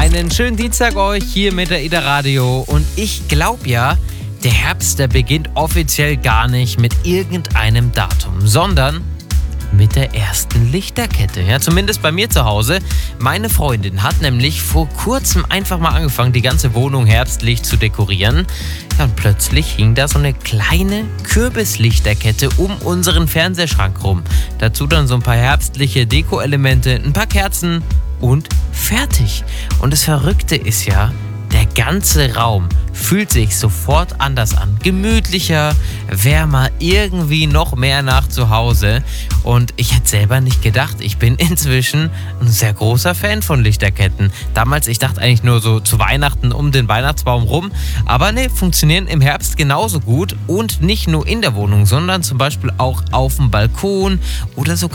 Einen schönen Dienstag euch hier mit der Ida Radio. Und ich glaube ja, der Herbst, der beginnt offiziell gar nicht mit irgendeinem Datum, sondern mit der ersten Lichterkette. Ja, zumindest bei mir zu Hause. Meine Freundin hat nämlich vor kurzem einfach mal angefangen, die ganze Wohnung herbstlich zu dekorieren. Ja, und plötzlich hing da so eine kleine Kürbislichterkette um unseren Fernsehschrank rum. Dazu dann so ein paar herbstliche Deko-Elemente, ein paar Kerzen und fertig. Und das Verrückte ist ja, der ganze Raum fühlt sich sofort anders an. Gemütlicher, wärmer, irgendwie noch mehr nach zu Hause. Und ich hätte selber nicht gedacht, ich bin inzwischen ein sehr großer Fan von Lichterketten. Damals, ich dachte eigentlich nur so zu Weihnachten um den Weihnachtsbaum rum. Aber ne, funktionieren im Herbst genauso gut. Und nicht nur in der Wohnung, sondern zum Beispiel auch auf dem Balkon oder sogar